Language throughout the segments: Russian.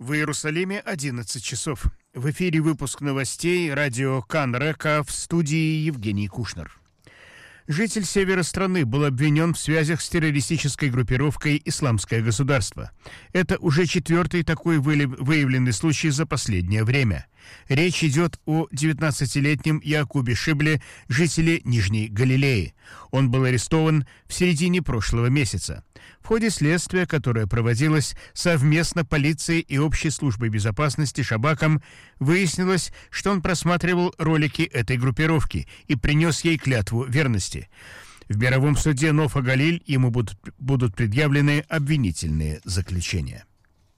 В Иерусалиме 11 часов. В эфире выпуск новостей радио Кан-Река, в студии Евгений Кушнер. Житель севера страны был обвинен в связях с террористической группировкой «Исламское государство». Это уже четвертый такой выявленный случай за последнее время. Речь идет о 19-летнем Якубе Шибле, жителе Нижней Галилеи. Он был арестован в середине прошлого месяца. В ходе следствия, которое проводилось совместно полицией и общей службой безопасности Шабаком, выяснилось, что он просматривал ролики этой группировки и принес ей клятву верности. В мировом суде Нофа-Галиль ему будут предъявлены обвинительные заключения.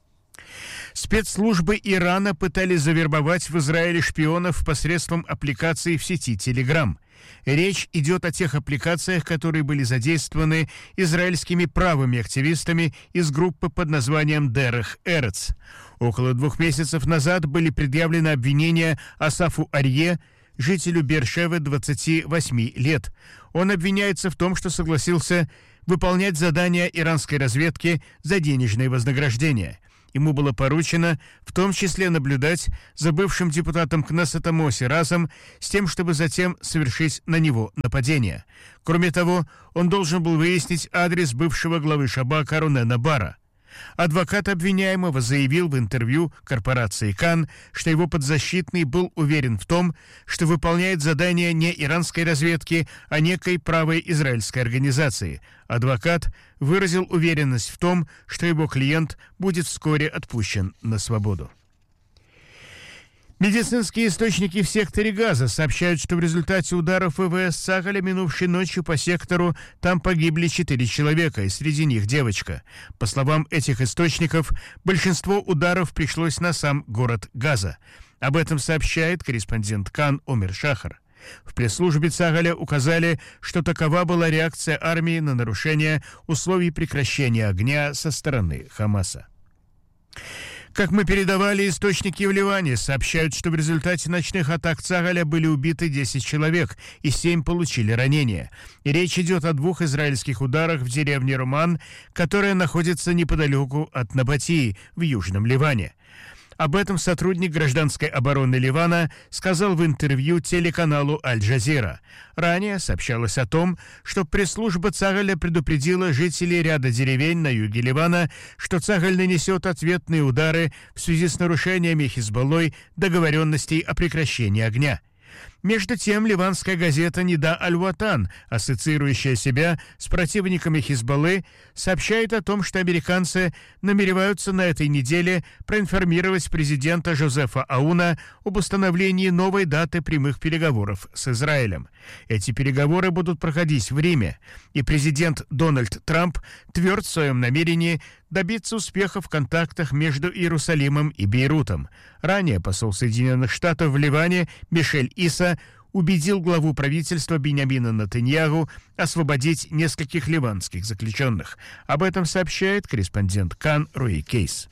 Спецслужбы Ирана пытались завербовать в Израиле шпионов посредством аппликаций в сети Telegram. Речь идет о тех аппликациях, которые были задействованы израильскими правыми активистами из группы под названием Дерех Эрец. Около 2 месяцев назад были предъявлены обвинения Асафу Арье, жителю Беэр-Шевы, 28 лет. Он обвиняется в том, что согласился выполнять задания иранской разведки за денежные вознаграждения. Ему было поручено в том числе наблюдать за бывшим депутатом Кнессета Моси Разом с тем, чтобы затем совершить на него нападение. Кроме того, он должен был выяснить адрес бывшего главы Шабака Ронена Бара. Адвокат обвиняемого заявил в интервью корпорации Кан, что его подзащитный был уверен в том, что выполняет задания не иранской разведки, а некой правой израильской организации. Адвокат выразил уверенность в том, что его клиент будет вскоре отпущен на свободу. Медицинские источники в секторе Газа сообщают, что в результате ударов ВВС Цахаля минувшей ночью по сектору там погибли 4 человека, и среди них девочка. По словам этих источников, большинство ударов пришлось на сам город Газа. Об этом сообщает корреспондент Кан Омер Шахар. В пресс-службе Цахаля указали, что такова была реакция армии на нарушение условий прекращения огня со стороны Хамаса. Как мы передавали, источники в Ливане сообщают, что в результате ночных атак Цахаля были убиты 10 человек и 7 получили ранения. И речь идет о 2 израильских ударах в деревне Роман, которая находится неподалеку от Набатии в Южном Ливане. Об этом сотрудник гражданской обороны Ливана сказал в интервью телеканалу Аль-Джазира. Ранее сообщалось о том, что пресс-служба Цахаля предупредила жителей ряда деревень на юге Ливана, что Цахаль нанесет ответные удары в связи с нарушениями Хизбаллой договоренностей о прекращении огня. Между тем, ливанская газета «Нида Аль-Ватан», ассоциирующая себя с противниками Хизбаллы, сообщает о том, что американцы намереваются на этой неделе проинформировать президента Жозефа Ауна об установлении новой даты прямых переговоров с Израилем. Эти переговоры будут проходить в Риме, и президент Дональд Трамп тверд в своем намерении добиться успеха в контактах между Иерусалимом и Бейрутом. Ранее посол Соединенных Штатов в Ливане Мишель Иса убедил главу правительства Биньямина Нетаньяху освободить нескольких ливанских заключенных. Об этом сообщает корреспондент Кан Руи Кейс.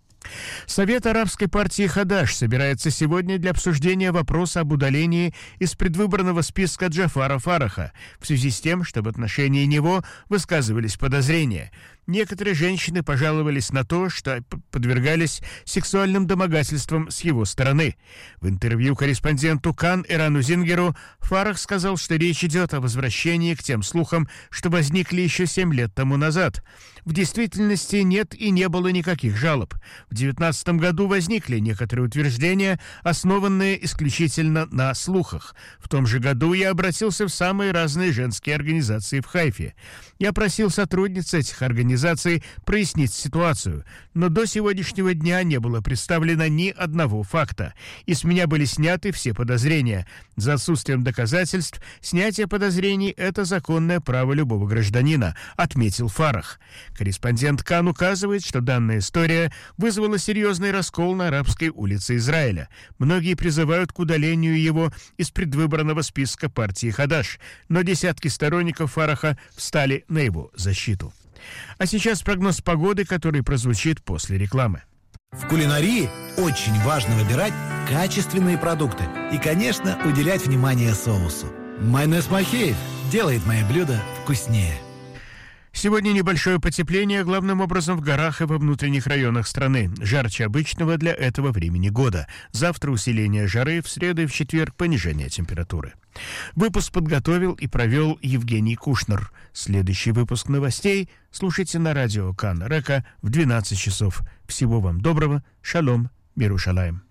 Совет арабской партии Хадаш собирается сегодня для обсуждения вопроса об удалении из предвыборного списка Джафара Фараха в связи с тем, что в отношении него высказывались подозрения. Некоторые женщины пожаловались на то, что подвергались сексуальным домогательствам с его стороны. В интервью корреспонденту Кан Эрану Зингеру Фарах сказал, что речь идет о возвращении к тем слухам, что возникли еще 7 лет тому назад. В действительности нет и не было никаких жалоб. В 2019 году возникли некоторые утверждения, основанные исключительно на слухах. В том же году я обратился в самые разные женские организации в Хайфе. Я просил сотрудниц этих организаций прояснить ситуацию, но до сегодняшнего дня не было представлено ни одного факта, и с меня были сняты все подозрения. За отсутствием доказательств снятие подозрений – это законное право любого гражданина, отметил Фарах. Корреспондент Кан указывает, что данная история вызвала серьезный раскол на арабской улице Израиля. Многие призывают к удалению его из предвыборного списка партии Хадаш, но десятки сторонников Фараха встали на его защиту. А сейчас прогноз погоды, который прозвучит после рекламы. В кулинарии очень важно выбирать качественные продукты и, конечно, уделять внимание соусу. Майонез Махеев делает мои блюда вкуснее. Сегодня небольшое потепление, главным образом в горах и во внутренних районах страны. Жарче обычного для этого времени года. Завтра усиление жары, в среду и в четверг понижение температуры. Выпуск подготовил и провел Евгений Кушнер. Следующий выпуск новостей слушайте на радио Кан Река в 12 часов. Всего вам доброго. Шалом. Берушалаем.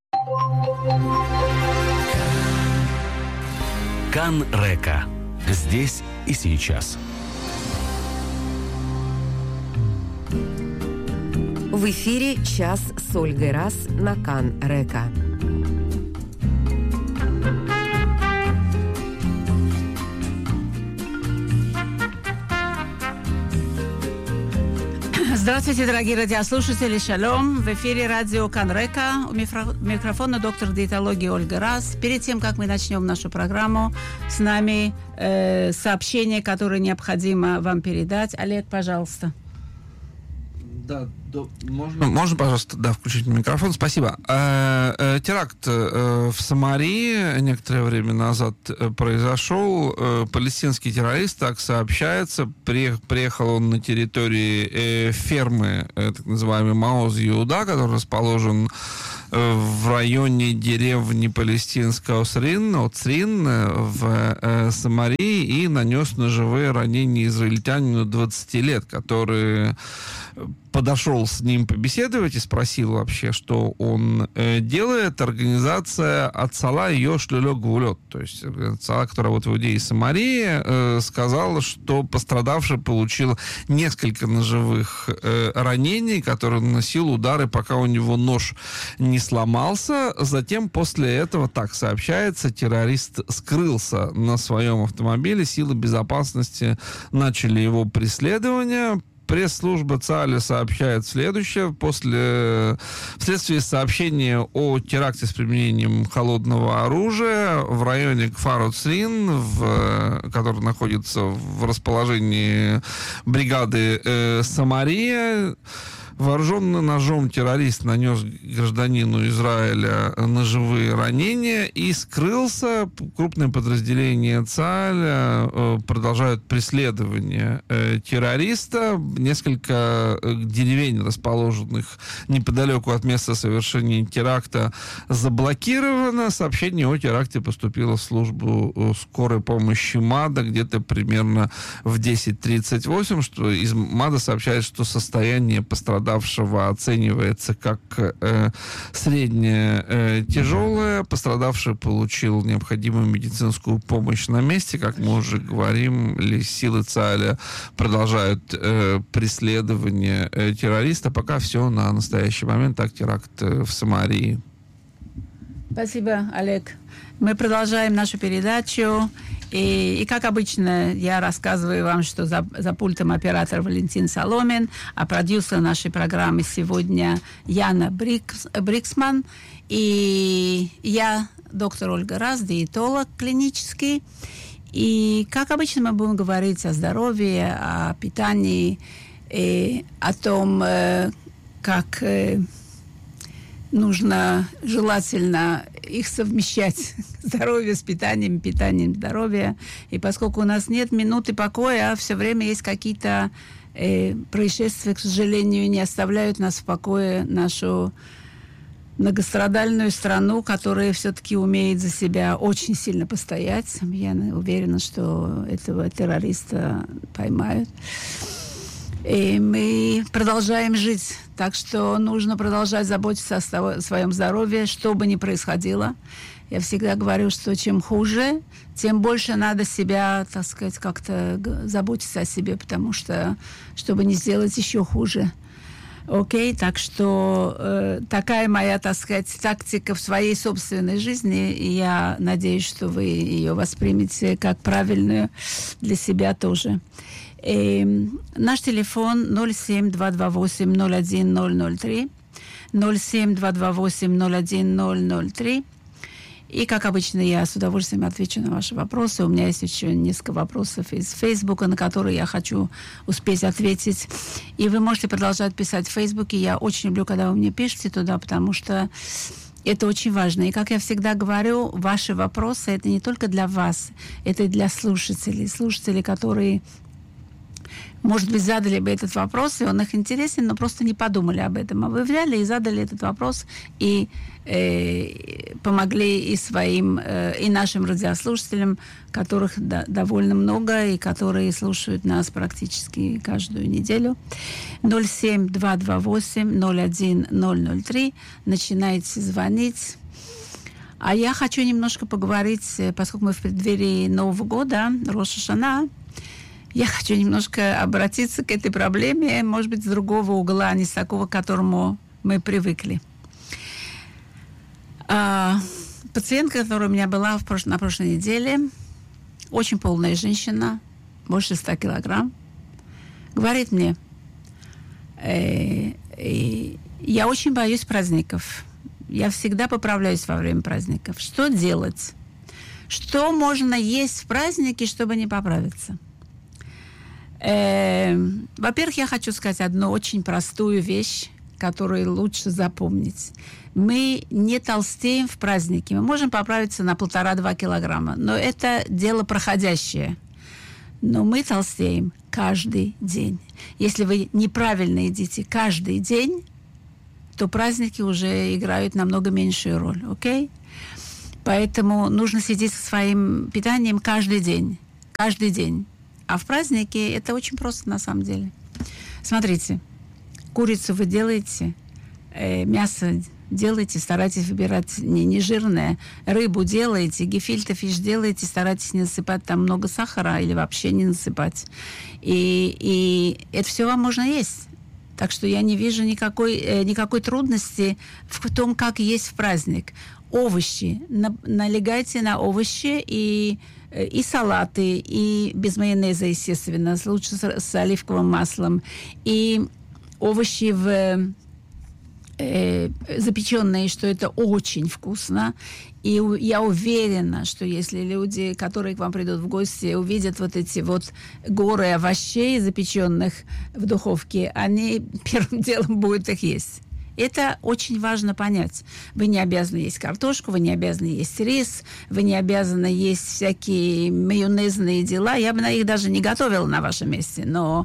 Кан Река. Здесь и сейчас. В эфире «Час с Ольгой Раз» на Кан Река. Здравствуйте, дорогие радиослушатели, шалом. В эфире радио Кан Река. У микрофона доктор диетологии Ольга Раз. Перед тем, как мы начнем нашу программу, с нами сообщение, которое необходимо вам передать. Олег, пожалуйста. Да, можно, пожалуйста, включить микрофон? Спасибо. Теракт в Самарии некоторое время назад произошел. Палестинский террорист, так сообщается, приехал он на территории фермы, так называемый Маоз Иуда, который расположен в районе деревни палестинского Црин в Самарии, и нанес ножевые ранения израильтянину 20 лет, который подошел с ним побеседовать и спросил вообще, что он делает. Организация Ацала Йош Лелё Гвулёт, то есть Ацала, которая вот в Иудее и Самарии, сказала, что пострадавший получил несколько ножевых ранений, которые он наносил удары, пока у него нож не сломался. Затем после этого, так сообщается, террорист скрылся на своем автомобиле. Силы безопасности начали его преследование. Пресс-служба ЦАЛИ сообщает следующее. Вследствие сообщения о теракте с применением холодного оружия в районе Кфар-Црин, который находится в расположении бригады Самария, вооруженный ножом террорист нанес гражданину Израиля ножевые ранения и скрылся. Крупное подразделение ЦАЛ продолжают преследование террориста. Несколько деревень, расположенных неподалеку от места совершения теракта, заблокировано. Сообщение о теракте поступило в службу скорой помощи МАДА где-то примерно в 10:38, что из МАДА сообщает, что состояние пострадавшего оценивается как среднее тяжелое. Пострадавший получил необходимую медицинскую помощь на месте. Как мы уже говорим, силы ЦАЛИ продолжают преследование террориста. Пока все на настоящий момент. Так, теракт в Самарии. Спасибо, Олег. Мы продолжаем нашу передачу. И как обычно, я рассказываю вам, что за пультом оператор Валентин Соломин, а продюсер нашей программы сегодня Яна Бриксман. И я, доктор Ольга Раз, диетолог клинический. И как обычно мы будем говорить о здоровье, о питании, и о том, как нужно желательно их совмещать, здоровье с питанием, питанием здоровья. И поскольку у нас нет минуты покоя, все время есть какие-то происшествия, к сожалению, не оставляют нас в покое, нашу многострадальную страну, которая все-таки умеет за себя очень сильно постоять. Я уверена, что этого террориста поймают. И мы продолжаем жить. Так что нужно продолжать заботиться о своем здоровье, что бы ни происходило. Я всегда говорю, что чем хуже, тем больше надо себя, так сказать, как-то заботиться о себе, потому что, чтобы не сделать еще хуже. Окей, так что такая моя, так сказать, тактика в своей собственной жизни, и я надеюсь, что вы ее воспримете как правильную для себя тоже. Наш телефон 07-228-01003, 07-228-01003. И, как обычно, я с удовольствием отвечу на ваши вопросы. У меня есть еще несколько вопросов из Фейсбука, на которые я хочу успеть ответить. И вы можете продолжать писать в Фейсбуке. Я очень люблю, когда вы мне пишете туда, потому что это очень важно. И, как я всегда говорю, ваши вопросы — это не только для вас, это и для слушателей. Слушатели, которые может быть, задали бы этот вопрос, и он их интересен, но просто не подумали об этом. А вы взяли и задали этот вопрос, и помогли и своим, и нашим радиослушателям, которых довольно много, и которые слушают нас практически каждую неделю. 07228-01003. Начинайте звонить. А я хочу немножко поговорить, поскольку мы в преддверии Нового года, Рош ха-Шана, я хочу немножко обратиться к этой проблеме, может быть, с другого угла, а не с такого, к которому мы привыкли. Пациентка, которая у меня была на прошлой неделе, очень полная женщина, больше 100 килограмм, говорит мне, я очень боюсь праздников. Я всегда поправляюсь во время праздников. Что делать? Что можно есть в праздники, чтобы не поправиться? Во-первых, я хочу сказать одну очень простую вещь, которую лучше запомнить. Мы не толстеем в праздники. Мы можем поправиться на 1,5-2 килограмма, но это дело проходящее. Но мы толстеем каждый день. Если вы неправильно едите каждый день, то праздники уже играют намного меньшую роль, окей? Поэтому нужно следить за своим питанием каждый день. Каждый день. А в праздники это очень просто на самом деле. Смотрите, курицу вы делаете, мясо делаете, старайтесь выбирать не жирное, рыбу делаете, гефильте фиш делаете, старайтесь не насыпать там много сахара или вообще не насыпать. И это все вам можно есть. Так что я не вижу никакой трудности в том, как есть в праздник. Овощи. Налегайте на овощи и салаты, и без майонеза, естественно, лучше с оливковым маслом. И овощи запеченные, что это очень вкусно. И я уверена, что если люди, которые к вам придут в гости, увидят вот эти вот горы овощей, запеченных в духовке, они первым делом будут их есть. Это очень важно понять. Вы не обязаны есть картошку, вы не обязаны есть рис, вы не обязаны есть всякие майонезные дела. Я бы на их даже не готовила на вашем месте, но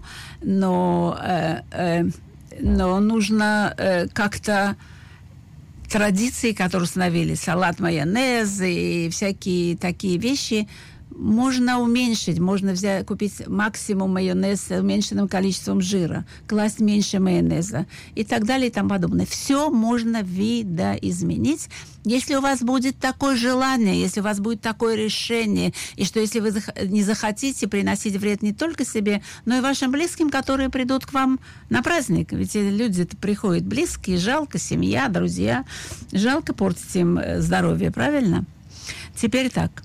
нужно как-то традиции, которые установили, салат, майонез и всякие такие вещи, можно уменьшить, можно купить максимум майонеза с уменьшенным количеством жира, класть меньше майонеза и так далее и тому подобное. Все можно видоизменить, если у вас будет такое желание, если у вас будет такое решение, и что если вы не захотите приносить вред не только себе, но и вашим близким, которые придут к вам на праздник. Ведь люди-то приходят близкие, жалко, семья, друзья, жалко портить им здоровье, правильно? Теперь так.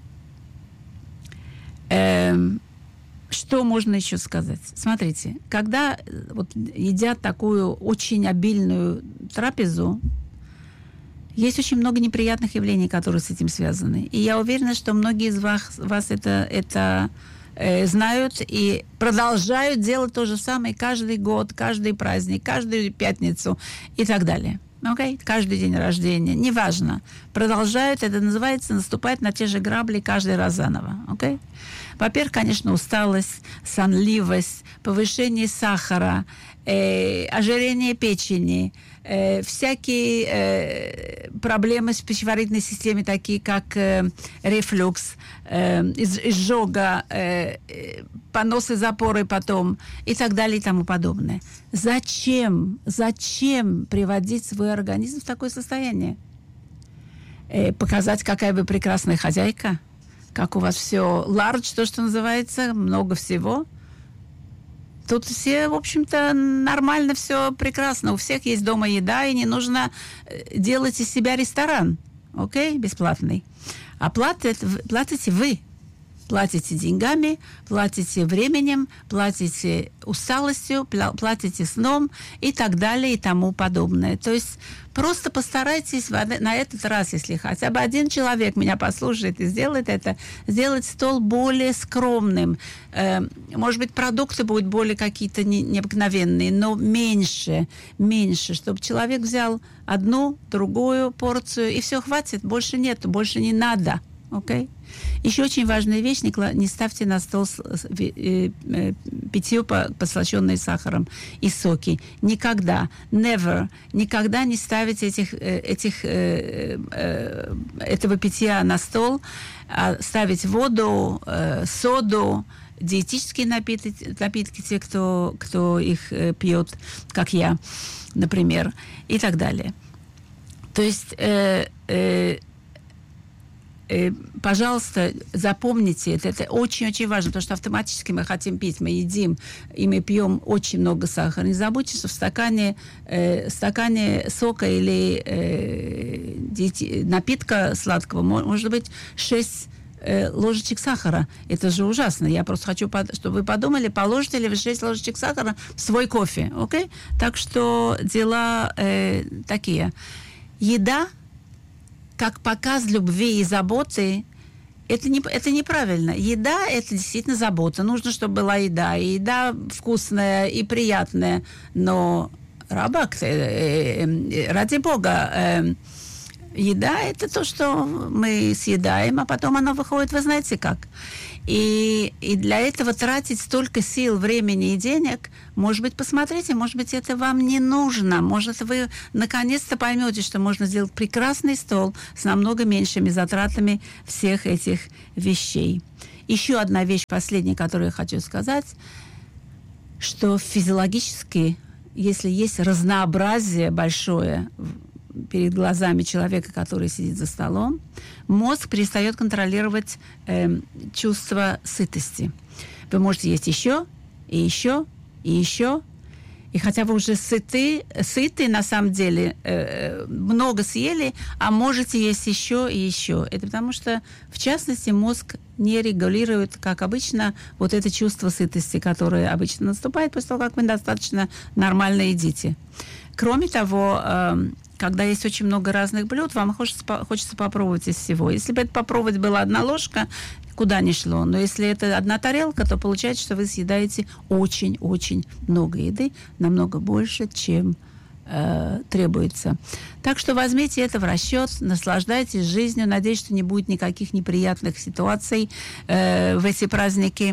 Что можно еще сказать? Смотрите, когда вот едят такую очень обильную трапезу, есть очень много неприятных явлений, которые с этим связаны. И я уверена, что многие из вас это знают и продолжают делать то же самое каждый год, каждый праздник, каждую пятницу и так далее. Okay? Каждый день рождения, неважно. Продолжают, это называется наступать на те же грабли каждый раз заново. Okay? Во-первых, конечно, усталость, сонливость, повышение сахара, ожирение печени, всякие проблемы с пищеварительной системой, такие как рефлюкс, изжога, поносы, запоры потом и так далее и тому подобное. Зачем приводить свой организм в такое состояние? Показать, какая вы прекрасная хозяйка? Как у вас все large, то, что называется, много всего. Тут все, в общем-то, нормально, все прекрасно. У всех есть дома еда, и не нужно делать из себя ресторан, окей, бесплатный. А платите вы. Платите деньгами, платите временем, платите усталостью, платите сном и так далее и тому подобное. То есть просто постарайтесь на этот раз, если хотя бы один человек меня послушает и сделает это, сделать стол более скромным. Может быть, продукты будут более какие-то необыкновенные, но меньше, чтобы человек взял одну, другую порцию, и все, хватит, больше нету, больше не надо. Окей? Еще очень важная вещь, не ставьте на стол питье, послащенное сахаром, и соки. Никогда, never, никогда не ставите этого питья на стол, а ставить воду, соду, диетические напитки, те, кто их пьет, как я, например, и так далее. То есть... пожалуйста, запомните это очень-очень важно, потому что автоматически мы хотим пить, мы едим, и мы пьем очень много сахара. Не забудьте, что в стакане сока или напитка сладкого может быть 6 ложечек сахара. Это же ужасно. Я просто хочу, чтобы вы подумали, положите ли вы 6 ложечек сахара в свой кофе. Окей? Так что дела такие. Еда как показ любви и заботы, это неправильно. Еда – это действительно забота. Нужно, чтобы была еда. И еда вкусная и приятная. Но, ради Бога, еда – это то, что мы съедаем, а потом оно выходит, вы знаете как. И для этого тратить столько сил, времени и денег, может быть, посмотрите, может быть, это вам не нужно. Может, вы наконец-то поймете, что можно сделать прекрасный стол с намного меньшими затратами всех этих вещей. Еще одна вещь, последняя, которую я хочу сказать, что физиологически, если есть разнообразие большое перед глазами человека, который сидит за столом, мозг перестает контролировать чувство сытости. Вы можете есть еще, и еще, и еще. И хотя вы уже сыты на самом деле, много съели, а можете есть еще и еще. Это потому что, в частности, мозг не регулирует, как обычно, вот это чувство сытости, которое обычно наступает после того, как вы достаточно нормально едите. Кроме того, когда есть очень много разных блюд, вам хочется попробовать из всего. Если бы это попробовать была одна ложка, куда ни шло. Но если это одна тарелка, то получается, что вы съедаете очень-очень много еды, намного больше, чем требуется. Так что возьмите это в расчет, наслаждайтесь жизнью. Надеюсь, что не будет никаких неприятных ситуаций в эти праздники.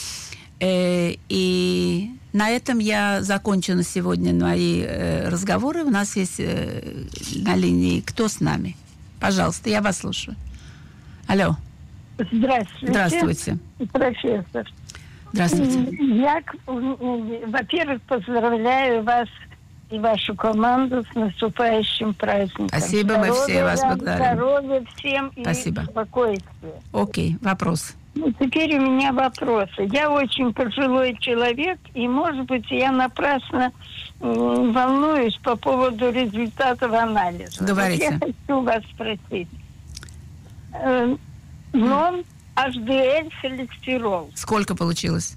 И на этом я закончу на сегодня мои разговоры. У нас есть на линии «Кто с нами?» Пожалуйста, я вас слушаю. Алло. Здравствуйте. Здравствуйте. Профессор. Здравствуйте. Я, во-первых, поздравляю вас и вашу команду с наступающим праздником. Спасибо, мы все вас благодарим. Здоровья всем и Спасибо. спокойствия. Окей, вопрос. Теперь у меня вопросы. Я очень пожилой человек, и, может быть, я напрасно волнуюсь по поводу результатов анализа. Говорите. Вот я хочу вас спросить. Non-HDL холестерол. Сколько получилось?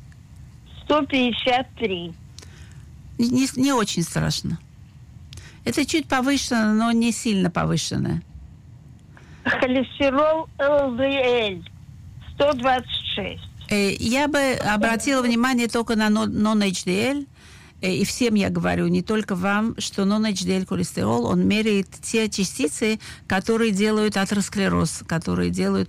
153. Не очень страшно. Это чуть повышено, но не сильно повышенное. Холестерол ЛДЛ 126. Я бы обратила внимание только на non-HDL. И всем я говорю, не только вам, что non-HDL холестерол, он меряет те частицы, которые делают атеросклероз, которые делают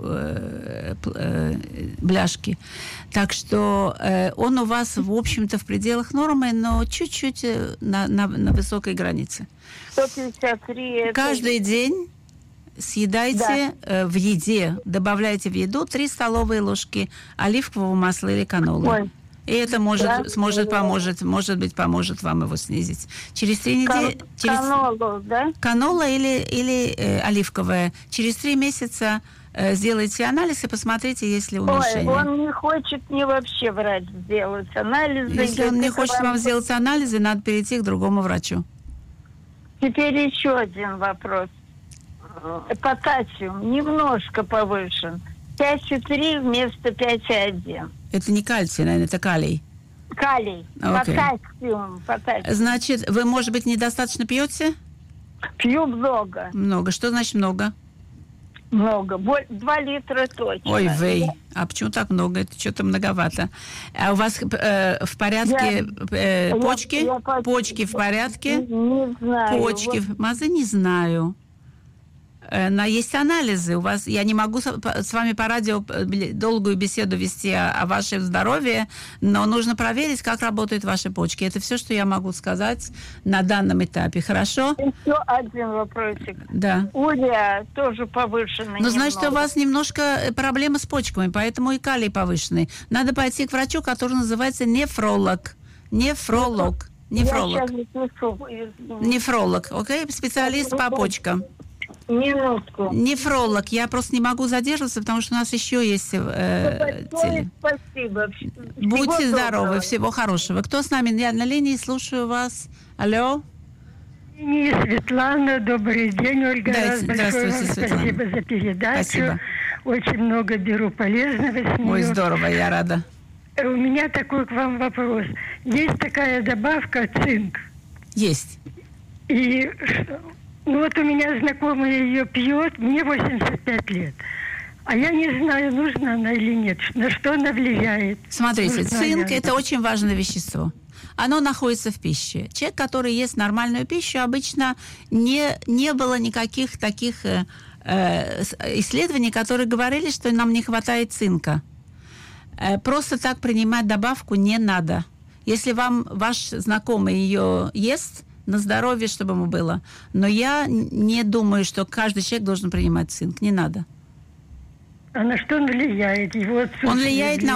бляшки. Так что он у вас, в общем-то, в пределах нормы, но чуть-чуть на высокой границе. 153. Каждый день съедайте в еде, добавляйте в еду 3 столовые ложки оливкового масла или канолы. Ой. И это может быть, поможет вам его снизить. Через 3 недели... Канолу, да? Канола или оливковая. Через 3 месяца сделайте анализ и посмотрите, есть ли уменьшение. Ой, он не хочет мне вообще врач сделать анализы. Если он не хочет вам сделать анализы, надо перейти к другому врачу. Теперь еще один вопрос. Потасиум немножко повышен. 5,3 вместо 5,1. Это не кальций, наверное, это калий. Калий. Okay. Потасиум. Значит, вы, может быть, недостаточно пьете? Пью много. Много. Что значит много? Много. 2 литра точно. Ой, вей. А почему так много? Это что-то многовато. А у вас в порядке почки? Почки в порядке? Не знаю. Почки. Мазы не знаю. есть анализы. У вас, я не могу с вами по радио долгую беседу вести о вашем здоровье, но нужно проверить, как работают ваши почки. Это все, что я могу сказать на данном этапе. Хорошо? Еще один вопросик. Да. Урея тоже повышенный. Ну, значит, у вас немножко проблемы с почками, поэтому и калий повышенный. Надо пойти к врачу, который называется нефролог. Нефролог. Нефролог, окей? Специалист по почкам. Минутку. Нефролог. Я просто не могу задерживаться, потому что у нас еще есть Спасибо. Будьте здоровы, всего хорошего. Кто с нами? Я на линии, слушаю вас. Алло? Светлана, добрый день, Ольга. Здравствуйте, Светлана. Спасибо за передачу. Спасибо. Очень много беру полезного с нее. Ой, здорово, я рада. У меня такой к вам вопрос. Есть такая добавка цинк. Есть. И вот у меня знакомая ее пьет, мне 85 лет. А я не знаю, нужна она или нет, на что она влияет. Смотрите, цинк – это очень важное вещество. Оно находится в пище. Человек, который ест нормальную пищу, обычно не было никаких таких исследований, которые говорили, что нам не хватает цинка. Просто так принимать добавку не надо. Если вам ваш знакомый ее ест, на здоровье, чтобы ему было. Но я не думаю, что каждый человек должен принимать цинк. Не надо. А на что он влияет? Его он влияет на